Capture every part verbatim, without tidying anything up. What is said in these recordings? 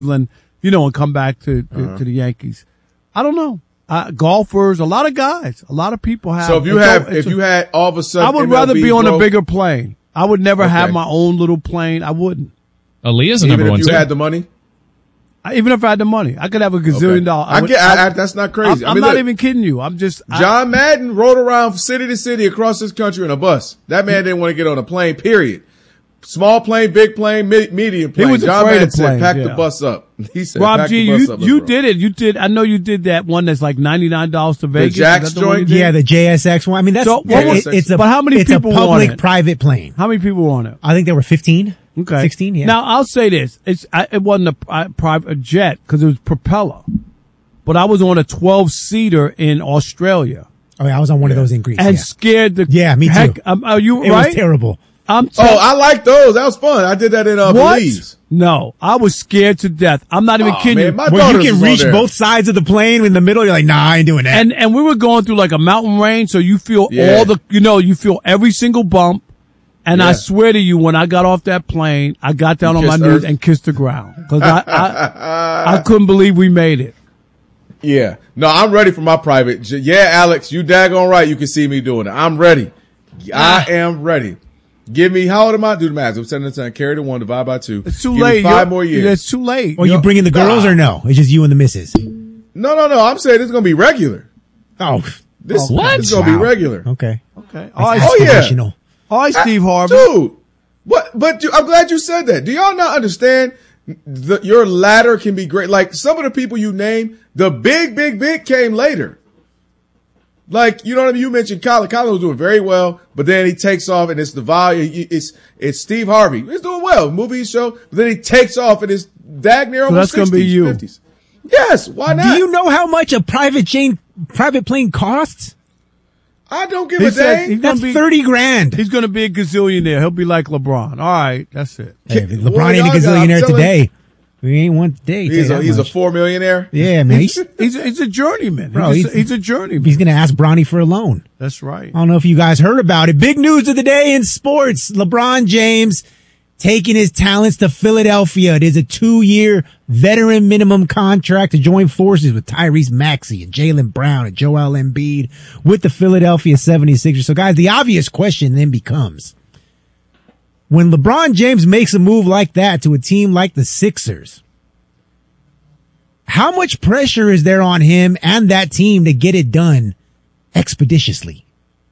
Cleveland, you know, and come back to to, uh-huh. to the Yankees. I don't know. Uh, golfers, a lot of guys, a lot of people have. So if you have, if you had all of a sudden, I would M L B rather be on broke, a bigger plane. I would never okay. have my own little plane. I wouldn't. Aaliyah's a Even number if one you too. had the money. I, even if I had the money, I could have a gazillion Okay. dollars. I, I would, get. I, I, I, that's not crazy. I'm, I mean, I'm not look, even kidding you. I'm just. John I, Madden rode around city to city across this country in a bus. That man didn't want to get on a plane. Period. Small plane, big plane, mid, medium plane. He was John afraid Madden of said, planes, "Pack yeah. the bus up." He said, Rob Pack G, the bus you up, you bro. did it. You did. I know you did that one that's like ninety-nine dollars to Vegas. Jack's Is that the one you joint? did? Yeah, the J S X one. I mean, that's So, yeah, what it, was- it's a but how many it's people a were on public it? private plane. How many people were on it? I think there were fifteen. Okay, sixteen. Yeah. Now I'll say this: it's I, it wasn't a, pri- private jet because it was propeller, but I was on a twelve seater in Australia oh, yeah, I was on one of those in Greece. and yeah. scared the Yeah, me too. heck. Um, are you It right? was terrible. I'm Oh, tell- I like those. That was fun. I did that in uh, what? Belize. No, I was scared to death. I'm not even Oh, kidding man, you. my Where you daughters can was on reach there. both sides of the plane in the middle. You're like, nah, I ain't doing that. And and we were going through like a mountain range, so you feel Yeah. all the, you know, you feel every single bump. And I Yeah. swear to you, when I got off that plane, I got down You on my kissed knees Earth? and kissed the ground because I, I I couldn't believe we made it. Yeah. No, I'm ready for my private. j- Yeah, Alex, you daggone right. You can see me doing it. I'm ready. I am ready. Give me, how old am I? Do the math. I'm seven to ten. Carry the one, divide by two. It's too Give me late. five You're- more years. It's too late. or you You're- bringing the girls or no? It's just you and the missus. No, no, no. I'm saying it's going to be regular. Oh, This, What? this is going to Wow. be regular. okay. Okay. All right, Oh, yeah. Aspirational. all right, Steve Harvey. Dude. What? But you, I'm glad you said that. Do y'all not understand the, your ladder can be great? Like some of the people you name, the big, big, big came later. Like, you know what I mean? You mentioned Colin. Colin was doing very well, but then he takes off and it's the volume. It's, it's Steve Harvey. He's doing well. Movie show. But then he takes off and it's dag near So almost that's gonna be sixties, you. fifties. Yes. Why not? Do you know how much a private chain, private plane costs? I don't give He a said dang. he's gonna That's be thirty grand. he's going to be a gazillionaire. He'll be like LeBron. All right, that's it. Hey, LeBron Well, ain't a y'all got- I'm gazillionaire telling- today. We ain't one today. He's tell a, you he's that a much. four millionaire. Yeah, man. He's, He's a, he's a journeyman. Bro, he's, a, he's- he's a journeyman. he's gonna ask Bronny for a loan. That's right. I don't know if you guys heard about it. Big news of the day in sports. LeBron James taking his talents to Philadelphia. It is a two-year veteran minimum contract to join forces with Tyrese Maxey and Jaylen Brown and Joel Embiid with the Philadelphia seventy-sixers. So guys, the obvious question then becomes, when LeBron James makes a move like that to a team like the Sixers, how much pressure is there on him and that team to get it done expeditiously?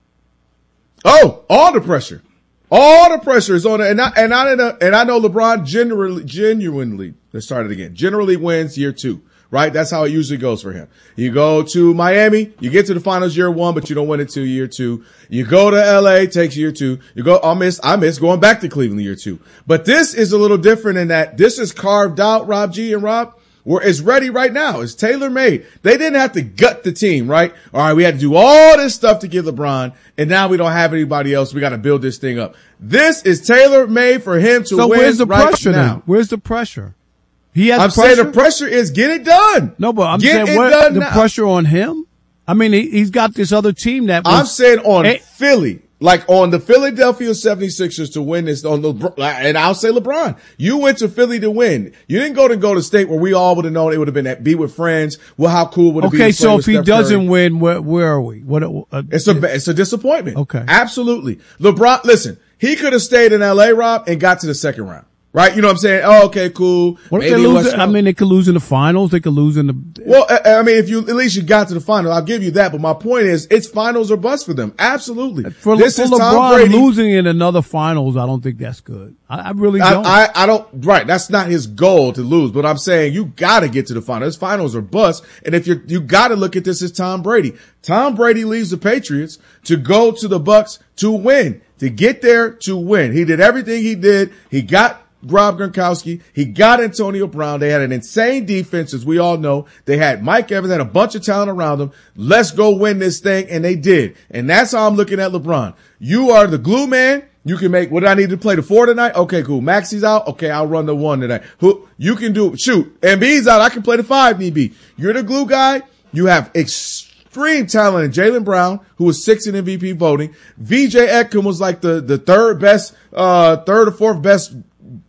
Oh, all the pressure. All the pressure is on it. And I, and I, and I know LeBron generally, genuinely, let's start it again, generally wins year two, right? That's how it usually goes for him. You go to Miami, you get to the finals year one, but you don't win it to year two. You go to L A, takes year two. You go, I miss, I miss going back to Cleveland year two. But this is a little different in that this is carved out, Rob G and Rob. Where it's ready right now. It's tailor made. They didn't have to gut the team, right? All right, we had to do all this stuff to get LeBron, and now we don't have anybody else. We got to build this thing up. This is tailor made for him to So win. where's the right pressure now. then? Where's the pressure? He has I'm pressure. saying the pressure is get it done. No, but I'm get saying it what, done the now. pressure on him. I mean, he, he's got this other team that was, I'm saying on Eh, Philly, like on the Philadelphia seventy-sixers to win this on the, and I'll say LeBron, you went to Philly to win. You didn't go to Golden State where we all would have known it would have been at be with friends. Well, how cool would it be? Okay, to play so with if he Steph doesn't Curry? win, where where are we? What? Uh, It's a, it's a disappointment. Okay. Absolutely. LeBron, listen, he could have stayed in L A, Rob, and got to the second round. Right? You know what I'm saying? Oh, okay, cool. What if Maybe they it lose? was- I mean, they could lose in the finals. They could lose in the. well, I, I mean, if you, at least you got to the final, I'll give you that. But my point is, it's finals or bust for them. Absolutely. For, this for is Tom LeBron Brady. losing in another finals, I don't think that's good. I, I really I, don't. I, I don't, right. That's not his goal to lose, but I'm saying you gotta get to the finals. Finals or bust. And if you're, you gotta look at this as Tom Brady. Tom Brady leaves the Patriots to go to the Bucks to win, to get there to win. He did everything he did. He got Rob Gronkowski. He got Antonio Brown. They had an insane defense, as we all know. They had Mike Evans, had a bunch of talent around them. Let's go win this thing. And they did. And that's how I'm looking at LeBron. You are the glue man. You can make, what do I need to play the four tonight? Okay, cool. Maxey's out. Okay, I'll run the one tonight. Who, you can do, shoot. Embiid's out. I can play the five need be. You're the glue guy. You have extreme talent in Jaylen Brown, who was sixth in M V P voting. V J Ekman was like the, the third best, uh, third or fourth best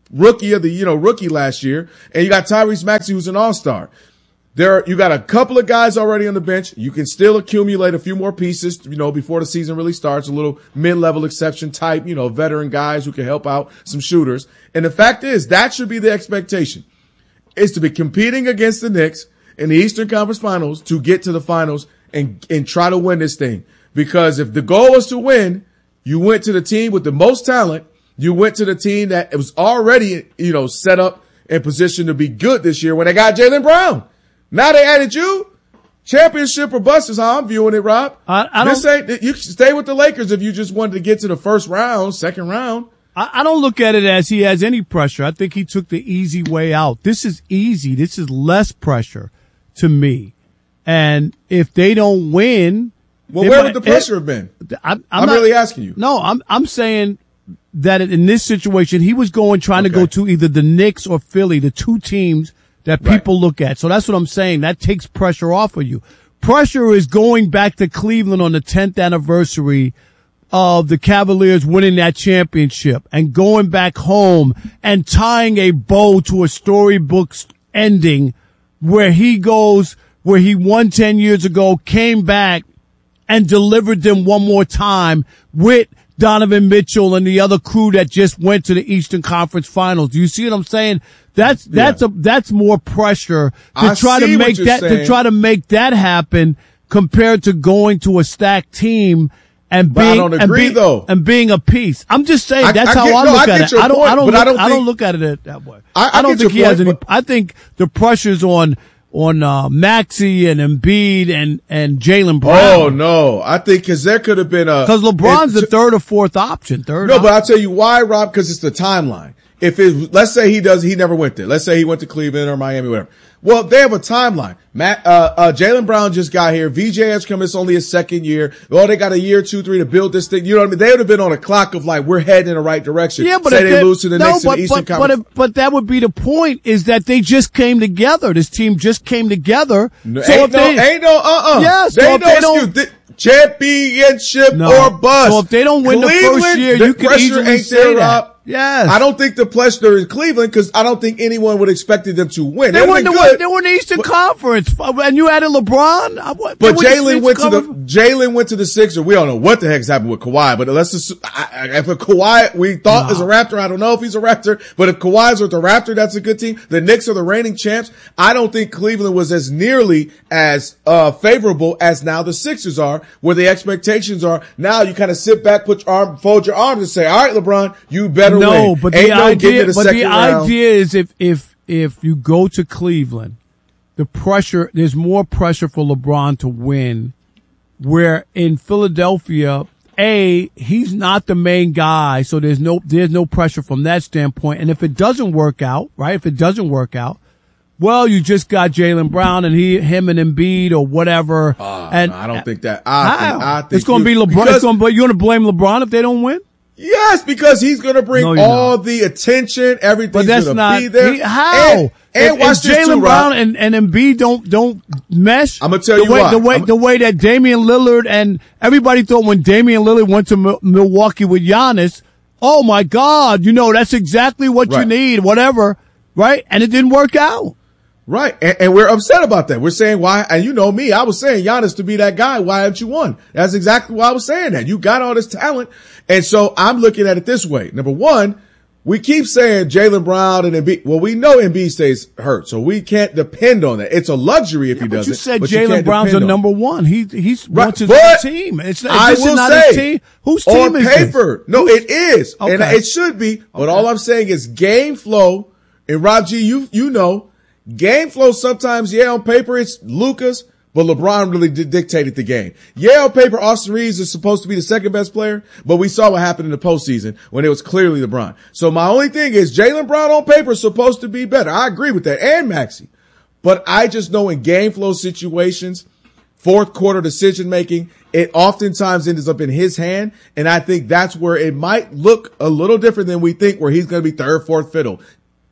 rookie of the, you know, rookie last year. And you got Tyrese Maxey, who's an all-star. There, you got a couple of guys already on the bench. You can still accumulate a few more pieces, you know, before the season really starts. A little mid-level exception type, you know, veteran guys who can help out some shooters. And the fact is, that should be the expectation, is to be competing against the Knicks in the Eastern Conference Finals to get to the finals and, and try to win this thing. Because if the goal was to win, you went to the team with the most talent. You went to the team that was already, you know, set up in position to be good this year when they got Jaylen Brown. Now they added you. Championship or bust is how I'm viewing it, Rob. I, I don't, this ain't, you stay with the Lakers if you just wanted to get to the first round, second round. I, I don't look at it as he has any pressure. I think he took the easy way out. This is easy. This is less pressure to me. And if they don't win, well, where would the pressure it, have been? I'm, I'm, I'm not, really asking you. No, I'm I'm saying that in this situation, he was going trying okay. to go to either the Knicks or Philly, the two teams that people right. look at. So that's what I'm saying. That takes pressure off of you. Pressure is going back to Cleveland on the tenth anniversary of the Cavaliers winning that championship and going back home and tying a bow to a storybook ending where he goes, where he won ten years ago, came back and delivered them one more time with Donovan Mitchell and the other crew that just went to the Eastern Conference Finals. Do you see what I'm saying? That's, that's yeah. a, that's more pressure to I try to make that, saying. to try to make that happen compared to going to a stacked team and but being, I don't agree, and, being though. and being a piece. I'm just saying I, that's I how get, I no, look I at it. Point, I don't, I don't, but look, I don't, I think, don't look at it that way. I, I, I don't think he point, has any, but, I think the pressure's on, on, uh, Maxey and Embiid and, and Jaylen Brown. Oh, no. I think cause there could have been a. Cause LeBron's it, the third or fourth option. Third. No, option. but I'll tell you why, Rob, cause it's the timeline. If it, let's say he does, he never went there. Let's say he went to Cleveland or Miami, whatever. Well, they have a timeline. Matt, uh, uh, Jaylen Brown just got here. V J has come. It's only his second year. Oh, they got a year, two, three to build this thing. You know what I mean? They would have been on a clock of like, we're heading in the right direction. Yeah, but say they that, lose to the no, Knicks but, in the Eastern but, Conference. But, but that would be the point is that they just came together. This team just came together. No, so ain't if no, they, ain't no, uh-uh. Yes. They So ain't if no they don't, excuse. Championship no. or bust. So if they don't win Cleveland, the first year, the you can pressure easily ain't say there, that. Rob. Yes. I don't think the pressure in Cleveland because I don't think anyone would have expected them to win. They They'd were in been the good, they were in the Eastern but, Conference, and you added LeBron. I, what, but they Jalen went to the Conference. Jalen went to the Sixers. We don't know what the heck's happened with Kawhi, but let's just I, I, if a Kawhi we thought No. is a Raptor, I don't know if he's a Raptor, but if Kawhi's with the Raptor, that's a good team. The Knicks are the reigning champs. I don't think Cleveland was as nearly as uh favorable as now the Sixers are, where the expectations are. Now you kind of sit back, put your arm, fold your arms, and say, "All right, LeBron, you better no, win." But Ain't the no idea, the but second the round. idea is if if if you go to Cleveland, the pressure there's more pressure for LeBron to win. Where in Philadelphia, A, he's not the main guy, so there's no there's no pressure from that standpoint. And if it doesn't work out, right? If it doesn't work out, well, you just got Jaylen Brown and he, him and Embiid or whatever. Uh, and no, I don't think that. I think, I think it's going to be LeBron. It's gonna, but you're going to blame LeBron if they don't win? Yes, because he's going to bring No, all not. the attention. Everything's But that's going not to be there. he, how. And, and if, watch if this Jaylen too, Brown Rob. and, and Embiid don't don't mesh. I'm gonna tell the you way, why. The way I'm, the way that Damian Lillard and everybody thought when Damian Lillard went to M- Milwaukee with Giannis, oh my God, you know that's exactly what right. you need, whatever, right? And it didn't work out. Right. And, and we're upset about that. We're saying why, and you know me, I was saying Giannis to be that guy. Why haven't you won? That's exactly why I was saying that. You got all this talent. And so I'm looking at it this way. Number one, we keep saying Jaylen Brown and Embiid. Well, we know Embiid stays hurt, so we can't depend on that. It's a luxury if Yeah, he but does you it. said but you Jaylen can't Brown's a depend on number one. He he's Right, wants his but own team. It's not, I is this will not say, his team? Whose team on is paper, this? no, it is, Okay. and it should be. But Okay. all I'm saying is game flow. And Rob G, you you know, game flow sometimes, yeah, on paper it's Lucas, but LeBron really di- dictated the game. Yeah, on paper, Austin Reeves is supposed to be the second best player, but we saw what happened in the postseason when it was clearly LeBron. So my only thing is Jaylen Brown on paper is supposed to be better. I agree with that, and Maxey. But I just know in game flow situations, fourth quarter decision making, it oftentimes ends up in his hand. And I think that's where it might look a little different than we think, where he's going to be third, fourth fiddle.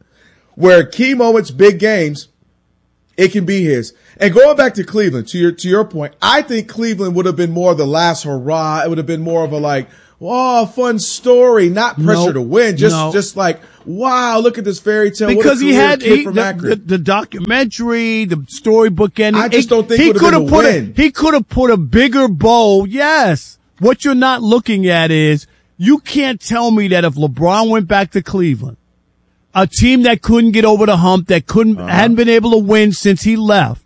Where key moments, big games, it can be his. And going back to Cleveland, to your, to your point, I think Cleveland would have been more of the last hurrah. It would have been more of a like, oh, fun story, not pressure Nope. to win. Just, No. just like, wow, look at this fairy tale. Because he had kid he, from the, Akron. the, the documentary, the storybook ending. I just he, don't think he it would've could been have a put win. a he could have put a bigger bow. Yes. What you're not looking at is you can't tell me that if LeBron went back to Cleveland, a team that couldn't get over the hump, that couldn't Uh-huh. hadn't been able to win since he left,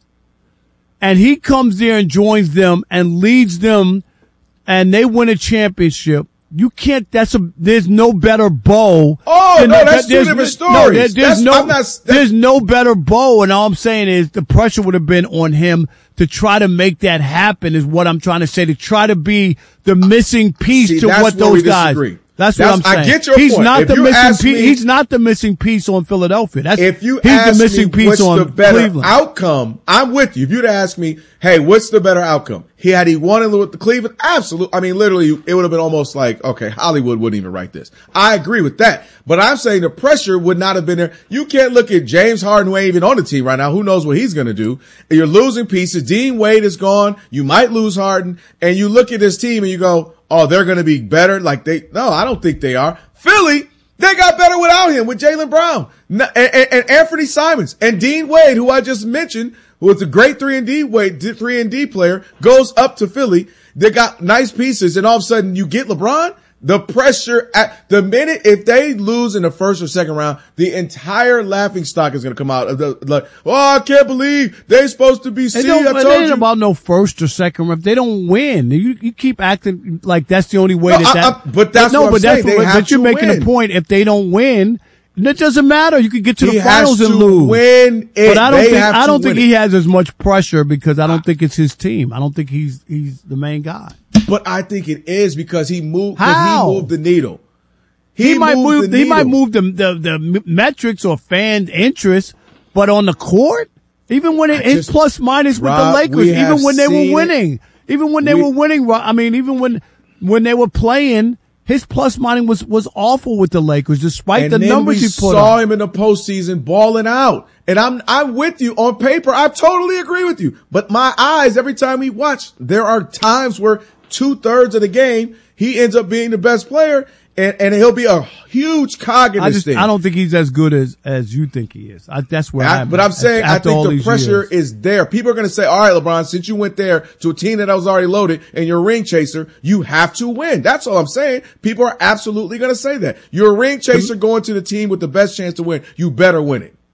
and he comes there and joins them and leads them, and they win a championship. You can't. That's a. There's no better bow. Oh, than no, that- that's two there's different no- No, there- stories. there's That's- no. I'm not- that's- there's no better bow, and all I'm saying is the pressure would have been on him to try to make that happen. Is what I'm trying to say. To try to be the missing piece See, to that's what where we those guys. disagree. That's, That's- what I'm I saying. get your he's point. not If the you missing ask piece. me- He's not the missing piece on Philadelphia. That's If you he's ask the missing me piece what's on the better Cleveland. outcome, I'm with you. If you'd ask me, hey, what's the better outcome? He had he won with the Cleveland, absolutely. I mean, literally, it would have been almost like, okay, Hollywood wouldn't even write this. I agree with that, but I'm saying the pressure would not have been there. You can't look at James Harden, who ain't even on the team right now. Who knows what he's going to do? You're losing pieces. Dean Wade is gone. You might lose Harden, and you look at this team and you go, oh, they're going to be better. Like they, no, I don't think they are. Philly, they got better without him, with Jaylen Brown and, and, and Anthony Simons and Dean Wade, who I just mentioned, who was a great three and D Wade, three and D player, goes up to Philly. They got nice pieces, and all of a sudden you get LeBron. The pressure at the minute, if they lose in the first or second round, the entire laughing stock is going to come out of the, like, oh, I can't believe they're supposed to be They C. don't, I it told ain't you. about no first or second round. If they don't win, you you keep acting like that's the only way No, that I- that. I- but that's no, what I'm but that's saying. They what, have but you're to making win. a point. If they don't win, it doesn't matter. You could get to He the finals has and to lose. win it. But I don't They think have I to don't think win he it. has as much pressure because I don't think it's his team. I don't think he's he's the main guy. But I think it is because he moved. 'cause How? He moved the needle. He, might moved move. the He might needle. move the, the the metrics or fan interest, but on the court, even when it, I his just- plus minus with Rob, the Lakers, we have even when they seen were it. winning, even when they We- were winning, Rob, I mean, even when when they were playing, his plus minus was was awful with the Lakers, despite And the then numbers we he put saw up. him in the postseason balling out. And I'm, I'm with you on paper. I totally agree with you. But my eyes, every time we watch, there are times where two thirds of the game, he ends up being the best player and, and he'll be a huge cog in I this just thing. I don't think he's as good as as you think he is. I, that's where I- I'm. but I'm at, saying, I after all think the these pressure years. is there. People are going to say, all right, LeBron, since you went there to a team that was already loaded and you're a ring chaser, you have to win. That's all I'm saying. People are absolutely going to say that. You're a ring chaser going to the team with the best chance to win. You better win it.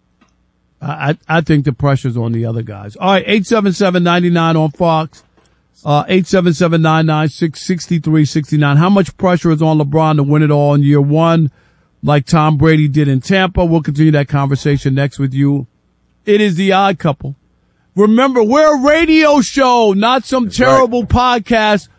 I, I think the pressure's on the other guys. All right, eight seven seven, nine nine on Fox. Uh, eight seven seven, nine nine six, six three six nine. How much pressure is on LeBron to win it all in year one, like Tom Brady did in Tampa? We'll continue that conversation next with you. It is the Odd Couple. Remember, we're a radio show, not some That's terrible podcast.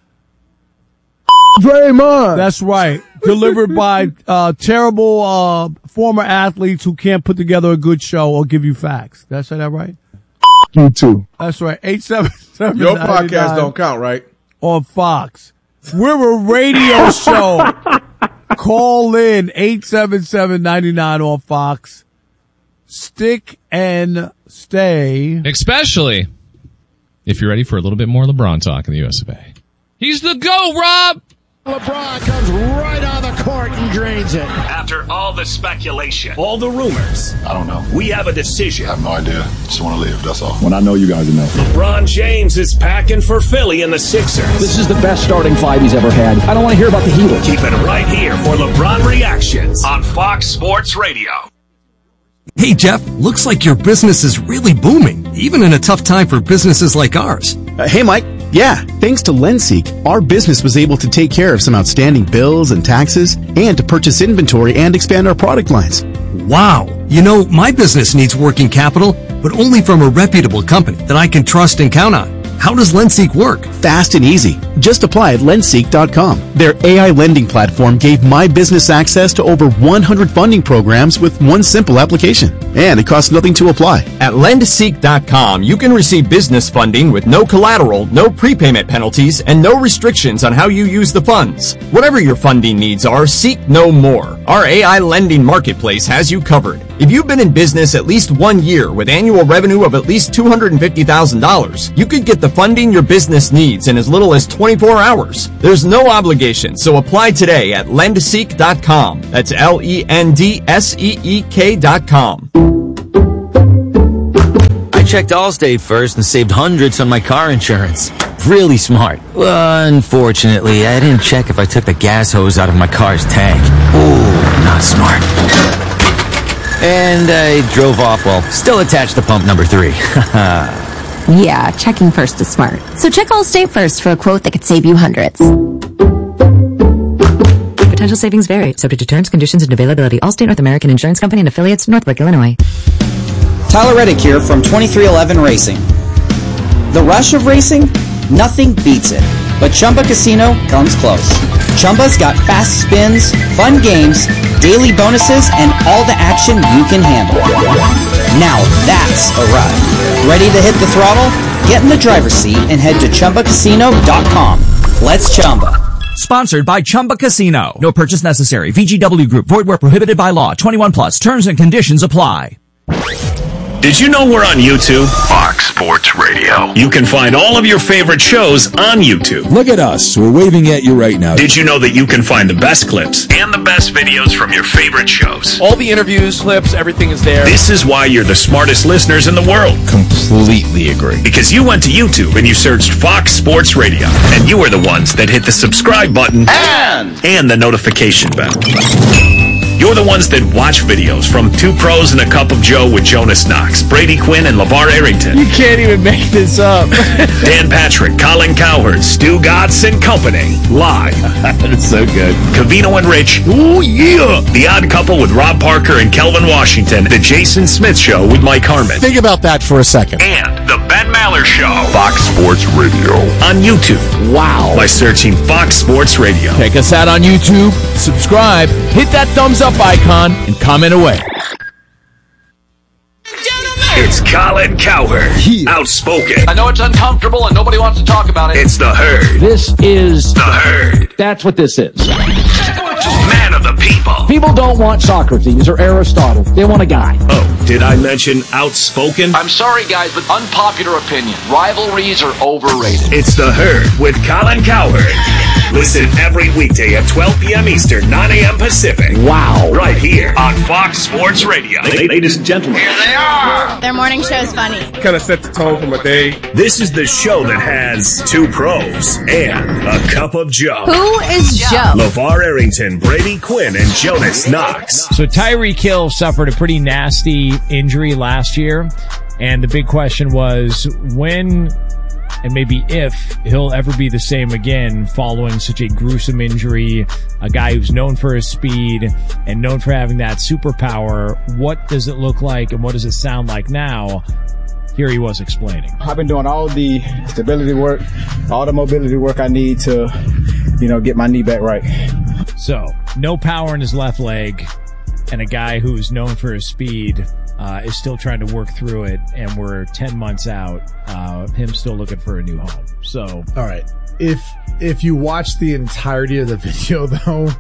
Draymond. That's right. Delivered by uh terrible uh former athletes who can't put together a good show or give you facts. Did I say that right? You too. That's right. eight seven seven Your podcast don't count, right? On Fox. We're a radio show. Call in eight seven seven, nine nine on Fox. Stick and stay. Especially if you're ready for a little bit more LeBron talk in the U S of A. He's the GOAT, Rob! LeBron comes right on the court and drains it. After all the speculation, all the rumors, I don't know. we have a decision. I have no idea. Just want to live, that's all. When I know you guys enough. LeBron James is packing for Philly and the Sixers. This is the best starting five he's ever had. I don't want to hear about the Heat. Keep it right here for LeBron Reactions on Fox Sports Radio. Hey, Jeff, looks like your business is really booming, even in a tough time for businesses like ours. Uh, hey, Mike. Yeah, thanks to LendSeek, our business was able to take care of some outstanding bills and taxes and to purchase inventory and expand our product lines. Wow. You know, my business needs working capital, but only from a reputable company that I can trust and count on. How does LendSeek work? Fast and easy. Just apply at lendseek dot com. Their A I lending platform gave my business access to over one hundred funding programs with one simple application. And it costs nothing to apply. At lendseek dot com, you can receive business funding with no collateral, no prepayment penalties, and no restrictions on how you use the funds. Whatever your funding needs are, seek no more. Our A I lending marketplace has you covered. If you've been in business at least one year with annual revenue of at least two hundred fifty thousand dollars, you could get the funding your business needs in as little as twenty-four hours. There's no obligation, so apply today at lendseek dot com. That's L E N D S E E K dot com. I checked Allstate first and saved hundreds on my car insurance. Really smart. Well, unfortunately, I didn't check if I took the gas hose out of my car's tank. Ooh, not smart. And I drove off while still attached to pump number three. Yeah, checking first is smart. So check Allstate first for a quote that could save you hundreds. Potential savings vary, subject to terms, conditions, and availability. Allstate North American Insurance Company and affiliates, Northbrook, Illinois. Tyler Reddick here from twenty-three eleven Racing. The rush of racing? Nothing beats it. But Chumba Casino comes close. Chumba's got fast spins, fun games, daily bonuses, and all the action you can handle. Now that's a ride. Ready to hit the throttle? Get in the driver's seat and head to Chumba Casino dot com. Let's Chumba. Sponsored by Chumba Casino. No purchase necessary. V G W Group. Void where prohibited by law. twenty-one plus. Terms and conditions apply. Did you know we're on YouTube? Fox Sports Radio. You can find all of your favorite shows on YouTube. Look at us. We're waving at you right now. Did you know that you can find the best clips and the best videos from your favorite shows? All the interviews, clips, everything is there. This is why you're the smartest listeners in the world. Completely agree. Because you went to YouTube and you searched Fox Sports Radio, and you were the ones that hit the subscribe button and, and the notification bell. You're the ones that watch videos from Two Pros and a Cup of Joe with Jonas Knox, Brady Quinn, and LeVar Arrington. You can't even make this up. Dan Patrick, Colin Cowherd, Stu Gatz and Company. Live. That's so good. Cavino and Rich. Ooh, yeah. The Odd Couple with Rob Parker and Kelvin Washington. The Jason Smith Show with Mike Harmon. Think about that for a second. And The Ben Maller Show. Fox Sports Radio. On YouTube. Wow. By searching Fox Sports Radio. Check us out on YouTube. Subscribe. Hit that thumbs up icon and comment away. It's Colin Cowherd. Yeah. Outspoken. I know it's uncomfortable and nobody wants to talk about it. It's the Herd. This is the Herd. That's what this is. Man of the people. People don't want Socrates or Aristotle. They want a guy. Oh, did I mention outspoken? I'm sorry, guys, but unpopular opinion. Rivalries are overrated. It's the Herd with Colin Cowherd. Listen every weekday at twelve p.m. Eastern, nine a.m. Pacific. Wow. Right here on Fox Sports Radio. Ladies and gentlemen. Here they are. Their morning show is funny. Kind of set the tone for my day. This is the show that has two pros and a cup of Joe. Who is Joe? LeVar Arrington, Brady Quinn, and Jonas Knox. So Tyreek Hill suffered a pretty nasty injury last year. And the big question was when and maybe if he'll ever be the same again following such a gruesome injury, a guy who's known for his speed and known for having that superpower. What does it look like and what does it sound like now? Here he was explaining. I've been doing all the stability work, all the mobility work I need to, you know, get my knee back right. So, no power in his left leg, and a guy who's known for his speed Uh, is still trying to work through it, and we're ten months out, uh, him still looking for a new home. So, all right. If, if you watch the entirety of the video though,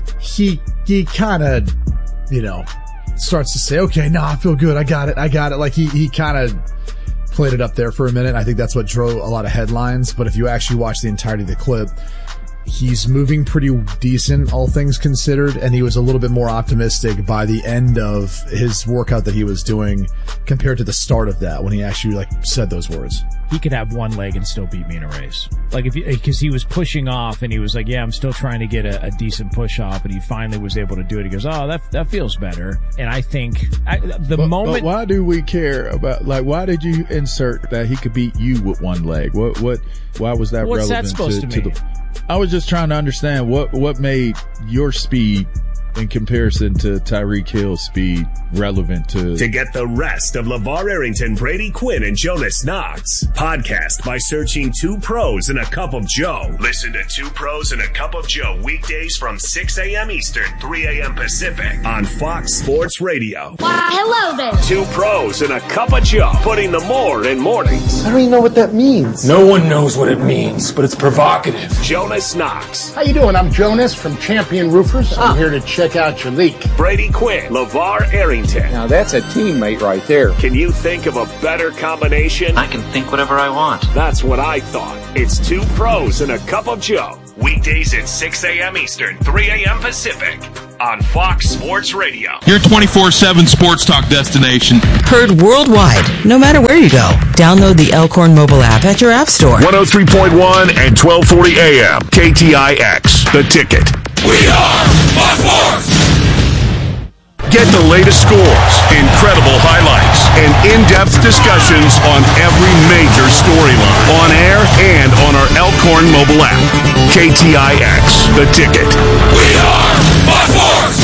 he, he kind of, you know, starts to say, okay, no, I feel good. I got it. I got it. Like he, he kind of played it up there for a minute. I think that's what drove a lot of headlines. But if you actually watch the entirety of the clip, he's moving pretty decent, all things considered, and he was a little bit more optimistic by the end of his workout that he was doing compared to the start of that when he actually like said those words. He could have one leg and still beat me in a race. Like if because he was pushing off and he was like, yeah, I'm still trying to get a, a decent push off, and he finally was able to do it. He goes, oh, that that feels better. And I think I, the but, moment. But why do we care about like why did you insert that he could beat you with one leg? What what why was that What's relevant that supposed to, to, to mean? the? I was just trying to understand what, what made your speed in comparison to Tyreek Hill's speed relevant to... To get the rest of LeVar Arrington, Brady Quinn, and Jonas Knox. Podcast by searching Two Pros and a Cup of Joe. Listen to Two Pros and a Cup of Joe weekdays from six a.m. Eastern, three a.m. Pacific on Fox Sports Radio. Wow, hello there. Two Pros and a Cup of Joe, putting the more in mornings. I don't even know what that means. No one knows what it means, but it's provocative. Jonas Knox. How you doing? I'm Jonas from Champion Roofers. I'm here to check check out your leak. Brady Quinn, LeVar Arrington. Now that's a teammate right there. Can you think of a better combination? I can think whatever I want. That's what I thought. It's two pros and a cup of Joe. Weekdays at six a.m. Eastern, three a.m. Pacific on Fox Sports Radio. Your twenty-four seven sports talk destination. Heard worldwide, no matter where you go. Download the Elkhorn mobile app at your app store. one oh three point one and twelve forty A M. K T I X, The Ticket. We are Fox Sports! Get the latest scores, incredible highlights, and in-depth discussions on every major storyline on air and on our Elkhorn mobile app. K T I X, The Ticket. We are Fox Sports!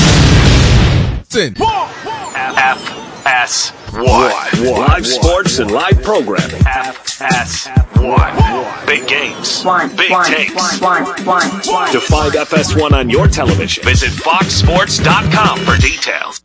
F S one. Live sports and live programming. F S one. Big games. Big takes. To find F S one on your television, visit fox sports dot com for details.